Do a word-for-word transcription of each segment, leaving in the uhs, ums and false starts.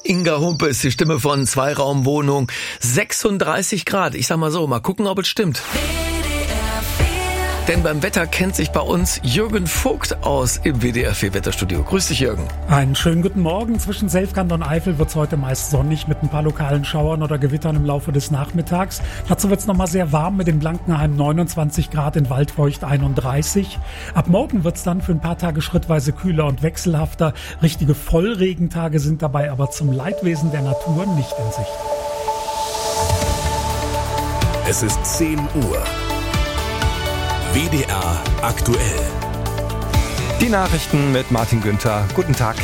Inga Humpe ist die Stimme von Zweiraumwohnung. sechsunddreißig Grad. Ich sag mal so, mal gucken, ob es stimmt. Denn beim Wetter kennt sich bei uns Jürgen Vogt aus im W D R vier Wetterstudio. Grüß dich, Jürgen. Einen schönen guten Morgen. Zwischen Selfkant und Eifel wird es heute meist sonnig mit ein paar lokalen Schauern oder Gewittern im Laufe des Nachmittags. Dazu wird es nochmal sehr warm mit in Blankenheim neunundzwanzig Grad, in Waldfeucht einunddreißig. Ab morgen wird es dann für ein paar Tage schrittweise kühler und wechselhafter. Richtige Vollregentage sind dabei aber zum Leidwesen der Natur nicht in Sicht. Es ist zehn Uhr. W D R aktuell. Die Nachrichten mit Martin Günther. Guten Tag.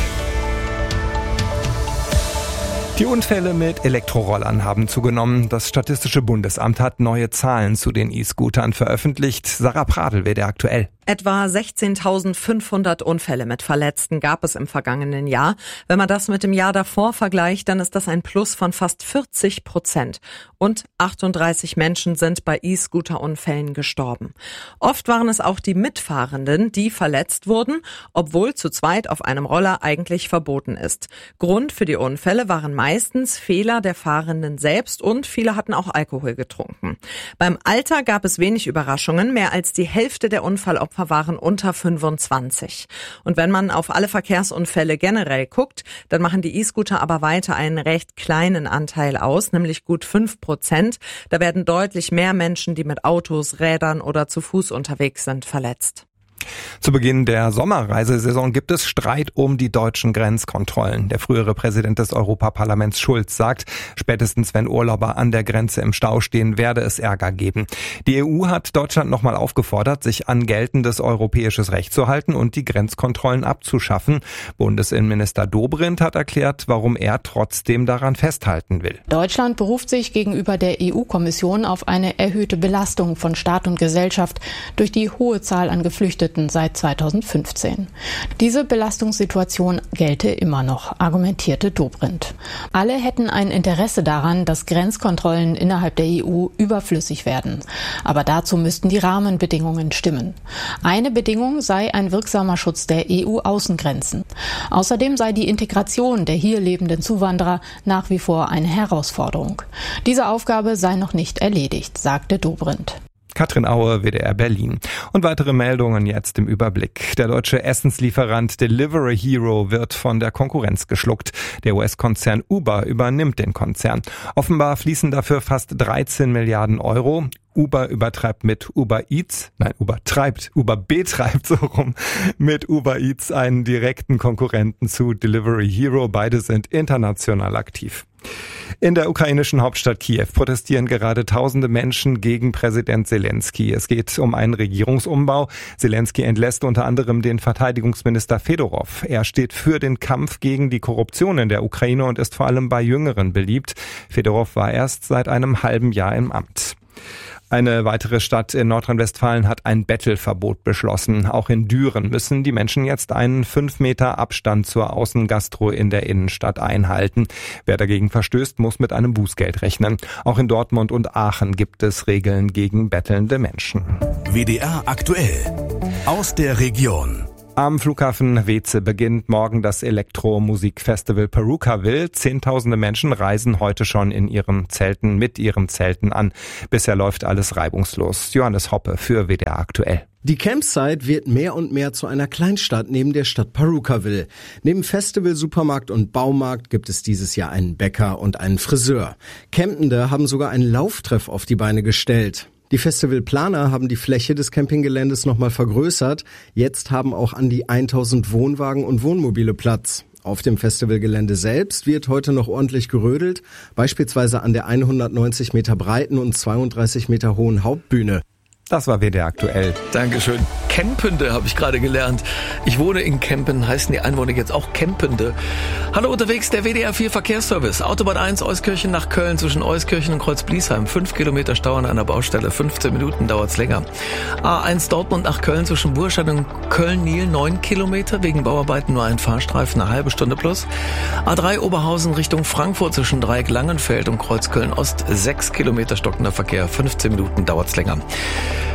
Die Unfälle mit Elektrorollern haben zugenommen. Das Statistische Bundesamt hat neue Zahlen zu den E-Scootern veröffentlicht. Sarah Pradl, W D R aktuell. Etwa sechzehntausendfünfhundert Unfälle mit Verletzten gab es im vergangenen Jahr. Wenn man das mit dem Jahr davor vergleicht, dann ist das ein Plus von fast vierzig Prozent. Und achtunddreißig Menschen sind bei E-Scooter-Unfällen gestorben. Oft waren es auch die Mitfahrenden, die verletzt wurden, obwohl zu zweit auf einem Roller eigentlich verboten ist. Grund für die Unfälle waren meistens Fehler der Fahrenden selbst und viele hatten auch Alkohol getrunken. Beim Alter gab es wenig Überraschungen. Mehr als die Hälfte der Unfallopfer waren unter fünfundzwanzig. Und wenn man auf alle Verkehrsunfälle generell guckt, dann machen die E-Scooter aber weiter einen recht kleinen Anteil aus, nämlich gut fünf Prozent. Da werden deutlich mehr Menschen, die mit Autos, Rädern oder zu Fuß unterwegs sind, verletzt. Zu Beginn der Sommerreisesaison gibt es Streit um die deutschen Grenzkontrollen. Der frühere Präsident des Europaparlaments Schulz sagt, spätestens wenn Urlauber an der Grenze im Stau stehen, werde es Ärger geben. Die E U hat Deutschland nochmal aufgefordert, sich an geltendes europäisches Recht zu halten und die Grenzkontrollen abzuschaffen. Bundesinnenminister Dobrindt hat erklärt, warum er trotzdem daran festhalten will. Deutschland beruft sich gegenüber der E U-Kommission auf eine erhöhte Belastung von Staat und Gesellschaft durch die hohe Zahl an Geflüchteten seit zweitausendfünfzehn. Diese Belastungssituation gelte immer noch, argumentierte Dobrindt. Alle hätten ein Interesse daran, dass Grenzkontrollen innerhalb der E U überflüssig werden. Aber dazu müssten die Rahmenbedingungen stimmen. Eine Bedingung sei ein wirksamer Schutz der E U-Außengrenzen. Außerdem sei die Integration der hier lebenden Zuwanderer nach wie vor eine Herausforderung. Diese Aufgabe sei noch nicht erledigt, sagte Dobrindt. Katrin Aue, W D R Berlin. Und weitere Meldungen jetzt im Überblick. Der deutsche Essenslieferant Delivery Hero wird von der Konkurrenz geschluckt. Der U S-Konzern Uber übernimmt den Konzern. Offenbar fließen dafür fast dreizehn Milliarden Euro. Uber übertreibt mit Uber Eats, nein, Uber treibt, Uber betreibt so rum, mit Uber Eats einen direkten Konkurrenten zu Delivery Hero. Beide sind international aktiv. In der ukrainischen Hauptstadt Kiew protestieren gerade tausende Menschen gegen Präsident Zelensky. Es geht um einen Regierungsumbau. Zelensky entlässt unter anderem den Verteidigungsminister Fedorov. Er steht für den Kampf gegen die Korruption in der Ukraine und ist vor allem bei Jüngeren beliebt. Fedorov war erst seit einem halben Jahr im Amt. Eine weitere Stadt in Nordrhein-Westfalen hat ein Bettelverbot beschlossen. Auch in Düren müssen die Menschen jetzt einen fünf Meter Abstand zur Außengastro in der Innenstadt einhalten. Wer dagegen verstößt, muss mit einem Bußgeld rechnen. Auch in Dortmund und Aachen gibt es Regeln gegen bettelnde Menschen. W D R aktuell. Aus der Region. Am Flughafen Weeze beginnt morgen das Elektromusikfestival Perukaville. Zehntausende Menschen reisen heute schon in ihren Zelten, mit ihren Zelten an. Bisher läuft alles reibungslos. Johannes Hoppe für W D R aktuell. Die Campsite wird mehr und mehr zu einer Kleinstadt neben der Stadt Perukaville. Neben Festival, Supermarkt und Baumarkt gibt es dieses Jahr einen Bäcker und einen Friseur. Campende haben sogar einen Lauftreff auf die Beine gestellt. Die Festivalplaner haben die Fläche des Campinggeländes nochmal vergrößert. Jetzt haben auch an die tausend Wohnwagen und Wohnmobile Platz. Auf dem Festivalgelände selbst wird heute noch ordentlich gerödelt, beispielsweise an der hundertneunzig Meter breiten und zweiunddreißig Meter hohen Hauptbühne. Das war W D R aktuell. Dankeschön. Campende habe ich gerade gelernt. Ich wohne in Kempen, heißen die Einwohner jetzt auch Campende. Hallo unterwegs, der W D R vier Verkehrsservice. Autobahn eins, Euskirchen nach Köln, zwischen Euskirchen und Kreuzbliesheim. Fünf Kilometer Stau an einer Baustelle, fünfzehn Minuten dauert's länger. A eins Dortmund nach Köln, zwischen Burscheid und Köln-Niel, neun Kilometer. Wegen Bauarbeiten nur ein Fahrstreifen, eine halbe Stunde plus. A drei Oberhausen Richtung Frankfurt, zwischen Dreieck Langenfeld und Kreuzköln Ost, sechs Kilometer stockender Verkehr, fünfzehn Minuten dauert's länger.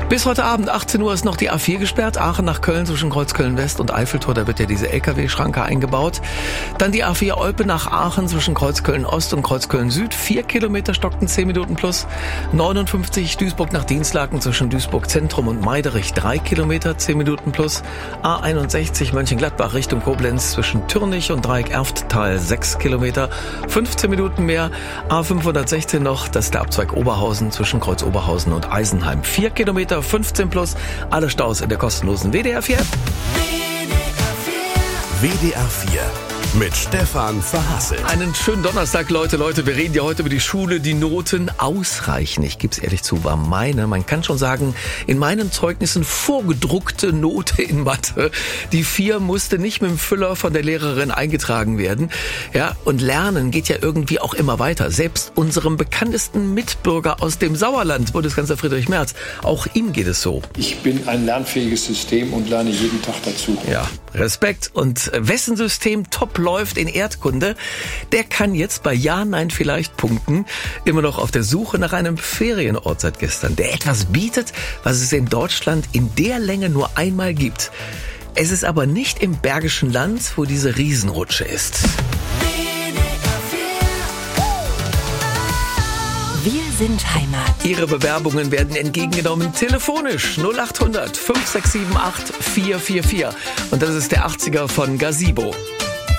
Bis heute Abend, achtzehn Uhr, ist noch die A vier gesperrt. Aachen nach Köln zwischen Kreuzköln West und Eiffeltor. Da wird ja diese L K W-Schranke eingebaut. Dann die A vier Olpe nach Aachen zwischen Kreuzköln Ost und Kreuzköln Süd. Vier Kilometer stockten, zehn Minuten plus. neunundfünfzig Duisburg nach Dinslaken zwischen Duisburg Zentrum und Meiderich. Drei Kilometer, zehn Minuten plus. A einundsechzig Mönchengladbach Richtung Koblenz zwischen Türnich und Dreieck Erfttal. Sechs Kilometer, fünfzehn Minuten mehr. A fünfhundertsechzehn noch, das ist der Abzweig Oberhausen zwischen Kreuz Oberhausen und Eisenheim. Vier Kilometer, fünfzehn plus, alle Staus in der kostenlosen W D R vier. W D R vier mit Stefan Verhassel. Einen schönen Donnerstag, Leute. Leute, wir reden ja heute über die Schule. Die Noten ausreichen. Ich gebe es ehrlich zu, war meine, man kann schon sagen, in meinen Zeugnissen vorgedruckte Note in Mathe. Die vier musste nicht mit dem Füller von der Lehrerin eingetragen werden. Ja, und Lernen geht ja irgendwie auch immer weiter. Selbst unserem bekanntesten Mitbürger aus dem Sauerland, Bundeskanzler Friedrich Merz, auch ihm geht es so. Ich bin ein lernfähiges System und lerne jeden Tag dazu. Ja, Respekt. Und wessen System top läuft in Erdkunde, der kann jetzt bei Ja, Nein vielleicht punkten. Immer noch auf der Suche nach einem Ferienort seit gestern, der etwas bietet, was es in Deutschland in der Länge nur einmal gibt. Es ist aber nicht im Bergischen Land, wo diese Riesenrutsche ist. Wir sind Heimat. Ihre Bewerbungen werden entgegengenommen telefonisch null acht hundert fünf sechs sieben acht vier vier vier. Und das ist der achtziger von Gazebo.